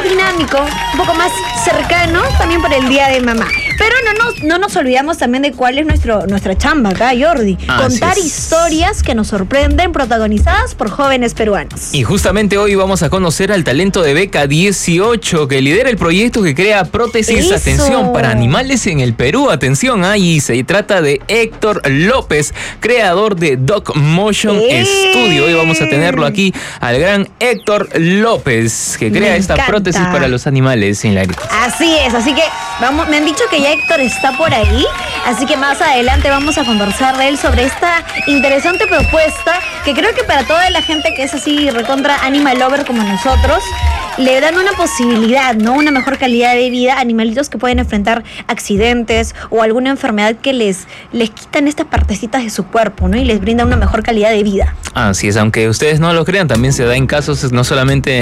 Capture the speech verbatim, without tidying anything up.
dinámico, un poco más cercano también por el Día de Mamá. Pero no nos, no nos olvidamos también de cuál es nuestro, nuestra chamba acá, Jordi. Así Contar es. historias que nos sorprenden, protagonizadas por jóvenes peruanos. Y justamente hoy vamos a conocer al talento de Beca dieciocho, que lidera el proyecto que crea prótesis, Eso. atención, para animales en el Perú. Atención, ahí se trata de Héctor López, creador de Dog Motion ¡Eh! Studio. Hoy vamos a tenerlo aquí al gran Héctor López, que crea Me esta encanta. prótesis para los animales en la agricultura. Así es, así que vamos, me han dicho que ya Héctor está por ahí, así que más adelante vamos a conversar de él sobre esta interesante propuesta que creo que para toda la gente que es así recontra animal lover como nosotros, le dan una posibilidad, ¿no? Una mejor calidad de vida a animalitos que pueden enfrentar accidentes o alguna enfermedad que les, les quitan estas partecitas de su cuerpo, ¿no? Y les brinda una mejor calidad de vida. Así es, aunque ustedes no lo crean, también se da en casos no solamente